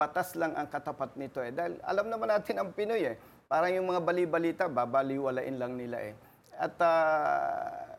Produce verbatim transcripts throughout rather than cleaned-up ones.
batas lang ang katapat nito eh. Dahil alam naman natin ang Pinoy eh. Parang yung mga bali-balita, babaliwalain lang nila eh. At uh,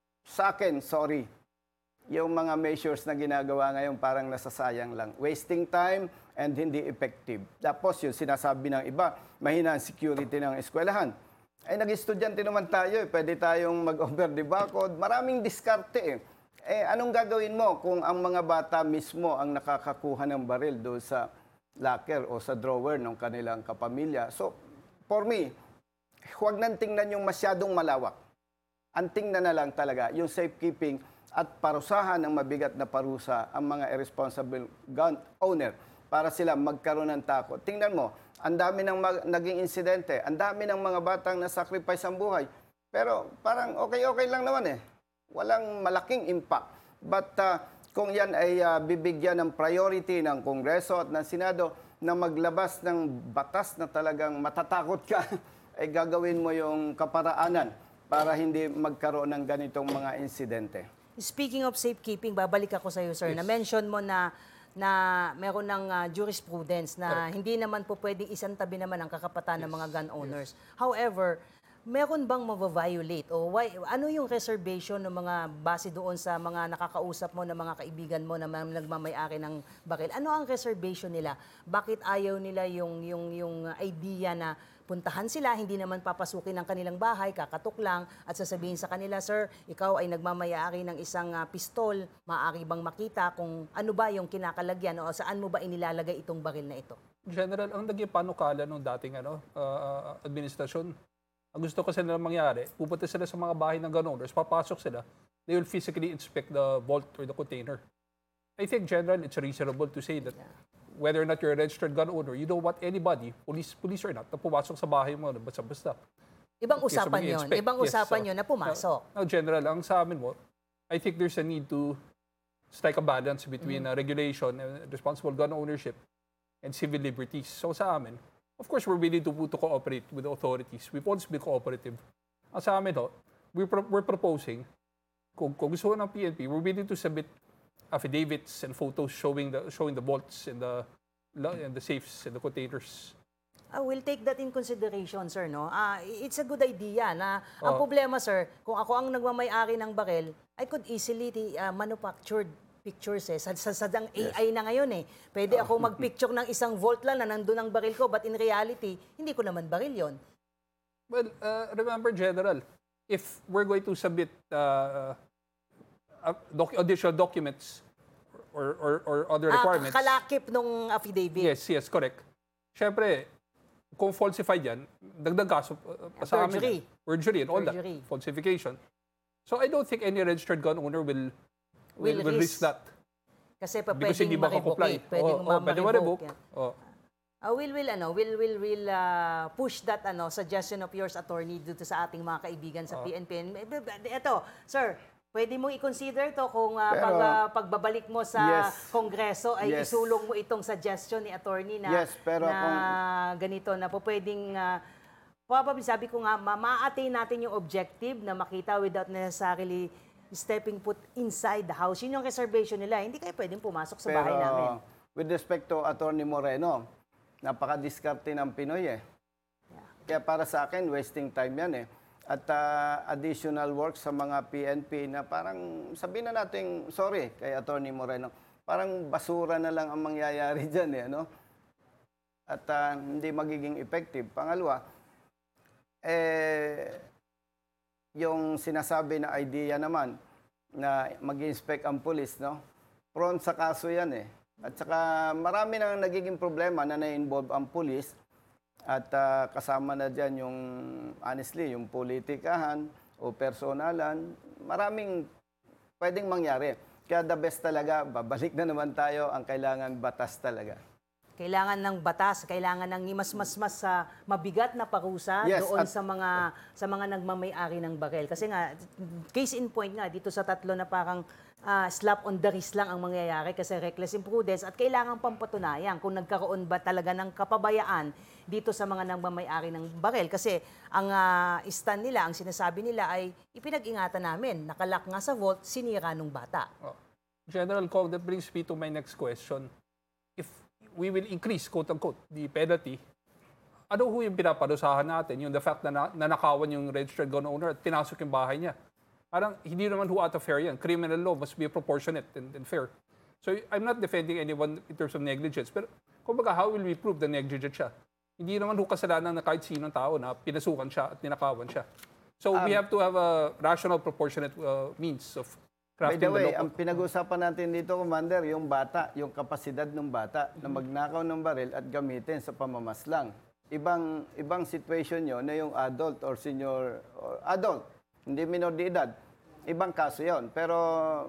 sa akin, sorry, yung mga measures na ginagawa ngayon parang nasasayang lang. Wasting time and hindi effective. Tapos yung sinasabi ng iba, mahina ang security ng eskwelahan. Ay nag-estudyante naman tayo eh. Pwede tayong mag-over the barcode. Maraming diskarte eh. Eh anong gagawin mo kung ang mga bata mismo ang nakakakuha ng baril doon sa locker o sa drawer ng kanilang kapamilya? So, for me, huwag nang tingnan yung masyadong malawak. Ang tingnan na lang talaga yung safekeeping at parusahan ng mabigat na parusa ang mga irresponsible gun owner para sila magkaroon ng takot. Tingnan mo, ang dami ng naging insidente, ang dami ng mga batang na-sacrifice ang buhay. Pero parang okay-okay lang naman eh. Walang malaking impact. But uh, kung yan ay uh, bibigyan ng priority ng Kongreso at ng Senado na maglabas ng batas na talagang matatakot ka, ay gagawin mo yung kaparaanan para hindi magkaroon ng ganitong mga insidente. Speaking of safekeeping, babalik ako sa iyo, sir. Yes. Na-mention mo na na meron ng uh, jurisprudence na Correct. hindi naman po pwedeng isang tabi naman ang kakapatan ng mga gun owners. However, meron bang mava-violate o why, ano yung reservation ng mga base doon sa mga nakakausap mo ng mga kaibigan mo na nagmamay-ari ng baril? Ano ang reservation nila? Bakit ayaw nila yung yung yung idea na puntahan sila, hindi naman papasukin ng kanilang bahay, kakatok lang at sasabihin sa kanila, sir, ikaw ay nagmamay-ari ng isang uh, pistol, maaari bang makita kung ano ba yung kinakalagyan o saan mo ba inilalagay itong baril na ito? General, ang naging panukala nung dating ano, uh, administrasyon, ang gusto kasi nila mangyari, pupunta sila sa mga bahay ng gun owners, papasok sila, they will physically inspect the vault or the container. I think, General, it's reasonable to say that yeah. whether or not you're a registered gun owner, you don't want anybody, police police or not, na pumasok sa bahay mo na basta-basta. Ibang usapan yun. Ibang yes, usapan so, yun na pumasok. Now, now, General, ang sa amin mo, I think there's a need to strike a balance between mm. uh, regulation and responsible gun ownership and civil liberties. So sa amin, of course, we're willing to, to cooperate with the authorities. We've always been cooperative. Ang sa amin, ho, we're, pro we're proposing, kung, kung gusto ng P N P, we're willing to submit affidavits and photos showing the showing the vaults and the and the safes and the containers. I will take that in consideration, sir. No, uh, it's a good idea na ang Oh. problema, sir, kung ako ang nagmamay-ari ng baril, I could easily uh, manufactured pictures eh. Sa, sa, sa A I yes. na ngayon eh. Pwede oh. ako magpicture ng isang volt lang na nandun ang baril ko, but in reality, hindi ko naman baril yon. Well, uh, remember, General, if we're going to submit uh, uh, doc additional documents or, or, or other requirements. Ah, kalakip nung affidavit. Yes, yes, correct. Siyempre, kung falsified yan, dagdag kaso uh, pa sa amin. Perjury. Perjury and all that. Perjury. Falsification. So I don't think any registered gun owner will will, Will will risk. risk that. Kasi pa Because pwedeng hindi makakomply. ma-revoke. Pwedeng Oh, oh, pwede ma-revoke. ma-revoke. Oh. Uh, will will ano, will will will uh, push that ano suggestion of yours, attorney, dito sa ating mga kaibigan sa Oh. P N P. Ito, sir, pwede mong i-consider to kung uh, Pero, pag, uh, pagbabalik mo sa yes. Kongreso ay Yes. isulong mo itong suggestion ni attorney na, Yes, pero na kung- ganito na po pwedeng uh, probably sabi ko nga ma-attain natin yung objective na makita without necessarily stepping foot inside the house. Yun yung reservation nila. Hindi kayo pwedeng pumasok sa Pero, bahay namin. with respect to Attorney Moreno, napaka-diskarte ng Pinoy eh. Yeah. Kaya para sa akin, wasting time yan eh. At uh, additional work sa mga P N P na parang, sabihin na natin, sorry kay Attorney Moreno, parang basura na lang ang mangyayari dyan eh. No? At uh, hindi magiging effective. Pangalawa, eh, yung sinasabi na idea naman na mag-inspect ang pulis, no? Prone sa kaso yan eh. At saka marami nang nagiging problema na na-involve ang pulis at uh, kasama na dyan yung, honestly, yung politikahan o personalan. Maraming pwedeng mangyari. Kaya the best talaga, babalik na naman tayo, ang kailangan batas talaga. Kailangan ng batas, kailangan ng mas mas mas uh, mabigat na parusa Yes, doon at, sa mga sa mga nagmamay-ari ng baril. Kasi nga case in point nga dito sa tatlo na parang uh, slap on the wrist lang ang mangyayari kasi reckless imprudence at kailangan pampatunayan kung nagkaroon ba talaga ng kapabayaan dito sa mga nagmamay-ari ng baril. Kasi ang uh, stand nila, ang sinasabi nila ay ipinag-ingatan namin, nakalak nga sa vault, sinira nung bata. Oh. General Kong, that brings me to my next question. If we will increase, quote-unquote, the penalty. Ano ho yung pinaparusahan natin? Yung the fact na, na nanakawan yung registered gun owner at pinasok yung bahay niya. Parang hindi naman ho out of fair yan. Criminal law must be proportionate and, and fair. So I'm not defending anyone in terms of negligence. Pero kumbaga, how will we prove the negligent siya? Hindi naman ho kasalanan na kahit sinong tao na pinasukan siya at ninakawan siya. So we have to have a rational, proportionate uh, means of By crafting the way, the law. ang pinag-usapan natin dito, Commander, yung bata, yung kapasidad ng bata na magnakaw ng baril at gamitin sa pamamaslang. Ibang ibang situation yun na yung adult or senior or adult, hindi minor de edad. Ibang kaso yon. Pero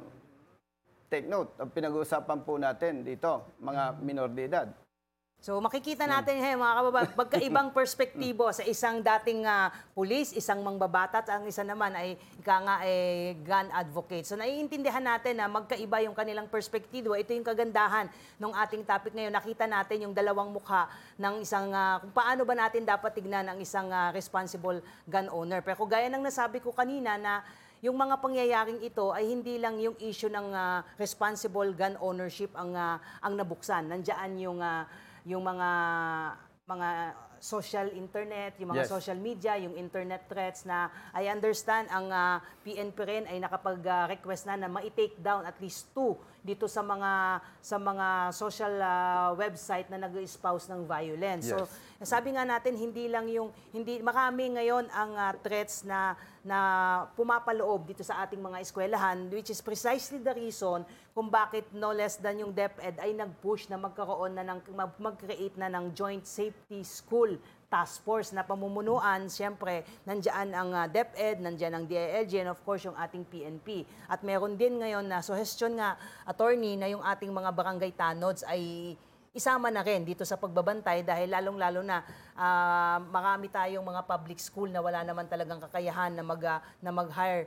take note, ang pinag-uusapan po natin dito, mga minor de edad. So makikita natin hey, mga kababayan, magkaibang perspektibo sa isang dating uh, pulis, isang mangbabata, at ang isa naman ay ika nga ay gun advocate. So naiintindihan natin na magkaiba yung kanilang perspektibo. Ito yung kagandahan ng ating topic ngayon. Nakita natin yung dalawang mukha ng isang, uh, kung paano ba natin dapat tignan ang isang uh, responsible gun owner. Pero gaya ng nasabi ko kanina na yung mga pangyayaring ito ay hindi lang yung issue ng uh, responsible gun ownership ang, uh, ang nabuksan. Nandiyan yung uh, yung mga mga social internet, yung mga Yes. social media, yung internet threats na I understand ang uh, P N P rin ay nakapag-request na na ma-take down at least two dito sa mga sa mga social uh, website na nag-espouse ng violence. So Yes. sabi nga natin hindi lang yung hindi marami ngayon ang uh, threats na na pumapaloob dito sa ating mga eskwelahan, which is precisely the reason kung bakit no less than yung DepEd ay nag-push na magkaroon na ng mag- mag-create na ng Joint Safety School Task Force na pamumunuan. Siyempre, nandiyan ang uh, DepEd, nandiyan ang D I L G, and of course yung ating P N P. At meron din ngayon na suggestion nga, attorney, na yung ating mga barangay tanods ay isama na rin dito sa pagbabantay dahil lalong-lalo na uh, marami tayong mga public school na wala naman talagang kakayahan na mag uh, na mag-hire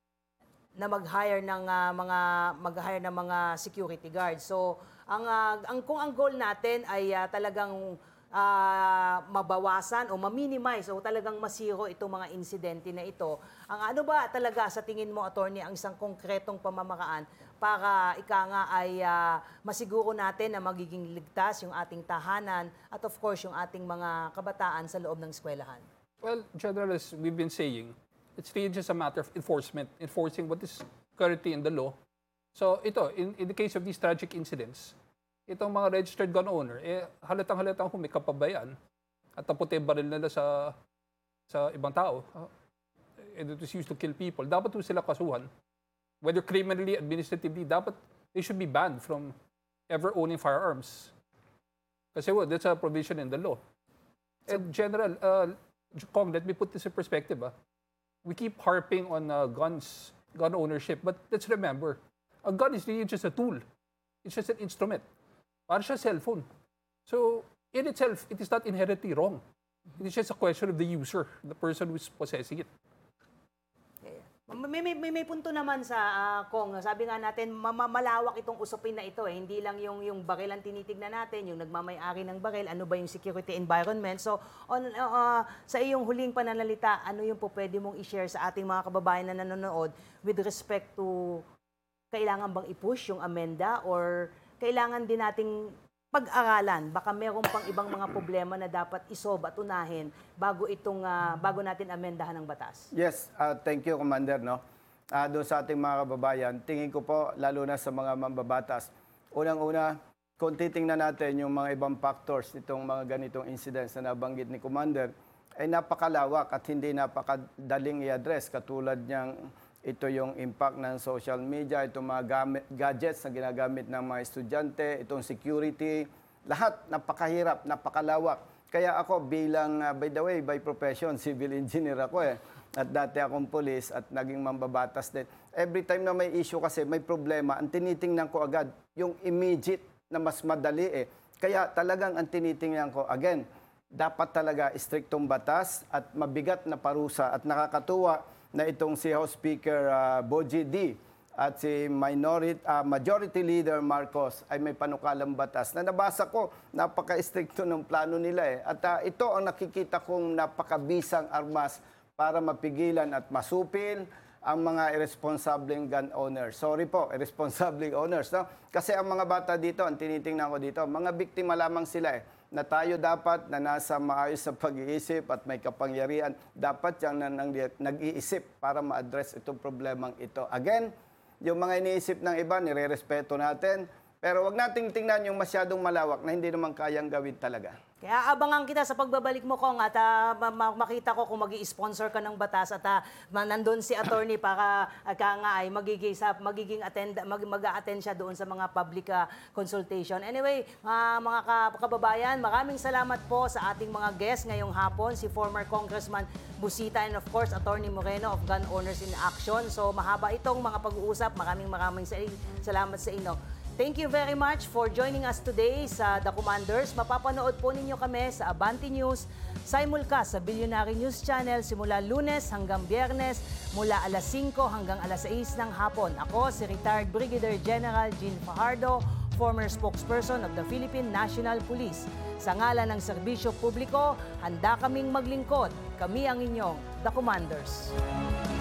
na mag-hire ng uh, mga mag-hire ng mga security guards. So, ang uh, ang kung ang goal natin ay uh, talagang uh, mabawasan o ma-minimize o talagang masiro itong mga insidente na ito. Ang ano ba talaga sa tingin mo, attorney, ang isang konkretong pamamaraan para ika nga ay uh, masiguro natin na magiging ligtas yung ating tahanan at of course yung ating mga kabataan sa loob ng eskwelahan? Well, General, as we've been saying, it's really just a matter of enforcement, enforcing what is currently in the law. So ito, in, in the case of these tragic incidents, itong mga registered gun owner, eh, halatang-halatang kung may kapabayan at taputin baril nila sa sa ibang tao, uh, and it was used to kill people, dapat po sila kasuhan. Whether criminally, administratively, dapat they should be banned from ever owning firearms. Kasi well, that's a provision in the law. And General, uh, Kong, let me put this in perspective. Ah. We keep harping on uh, guns, gun ownership, but let's remember, a gun is really just a tool. It's just an instrument. Para siya cellphone. So, in itself, it is not inherently wrong. It is just a question of the user, the person who is possessing it. May, may, may, may punto naman sa uh, Kong. Sabi nga natin, malawak itong usapin na ito. Eh. Hindi lang yung, yung baril ang tinitignan natin, yung nagmamay-ari ng baril, ano ba yung security environment. So, on, uh, sa iyong huling pananalita, ano yung po pwede mong i-share sa ating mga kababayan na nanonood with respect to kailangan bang i-push yung amenda or kailangan din nating pag-aralan, baka meron pang ibang mga problema na dapat isolve at unahin bago itong uh, bago natin amendahan ng batas. Yes, uh, thank you, Commander. No? Uh, doon sa ating mga kababayan, tingin ko po, lalo na sa mga mambabatas, unang-una, kung titingnan natin yung mga ibang factors itong mga ganitong incidents na nabanggit ni Commander, ay napakalawak at hindi napakadaling i-address katulad niyang ito yung impact ng social media, itong mga gamit, gadgets na ginagamit ng mga estudyante, itong security, lahat napakahirap, napakalawak. Kaya ako bilang, uh, by the way, by profession, civil engineer ako eh. At dati akong police at naging mambabatas din. Every time na may issue kasi, may problema, ang tinitingnan ko agad, yung immediate na mas madali eh. Kaya talagang ang tinitingnan ko, again, dapat talaga striktong batas at mabigat na parusa at nakakatuwa na itong si House Speaker uh, Boji D at si minority, uh, Majority Leader Marcos ay may panukalang batas na nabasa ko, napaka-stricto ng plano nila eh. At uh, ito ang nakikita kong napakabisang armas para mapigilan at masupil ang mga irresponsibleng gun owners. Sorry po, irresponsibleng owners. No? Kasi ang mga bata dito, ang tinitingnan ko dito, mga biktima lamang sila eh, na tayo dapat na nasa maayos sa pag-iisip at may kapangyarihan, dapat yung na, nang, nag-iisip para ma-address itong problemang ito. Again, yung mga iniisip ng iba, nire-respeto natin, pero wag nating tingnan yung masyadong malawak na hindi naman kayang gawin talaga. Kaya abangan kita sa pagbabalik mo, Kong, at ah, ma- ma- makita ko kung mag sponsor ka ng batas at uh, nandun si attorney para uh, ka nga ay magiging, sa, magiging attend, mag, mag-attend siya doon sa mga public ah, consultation. Anyway, ah, mga ka- kababayan, maraming salamat po sa ating mga guests ngayong hapon, si former Congressman Busita and of course, Attorney Moreno of Gun Owners in Action. So mahaba itong mga pag-uusap. Maraming maraming sa- salamat sa inyo. Thank you very much for joining us today sa The Commanders. Mapapanood po ninyo kami sa Abante News, simulcast sa Billionaire News Channel simula Lunes hanggang Biyernes mula alas singko hanggang alas sais ng hapon. Ako si retired Brigadier General Jean Fajardo, former spokesperson of the Philippine National Police. Sa ngalan ng serbisyo publiko, handa kaming maglingkod. Kami ang inyong The Commanders.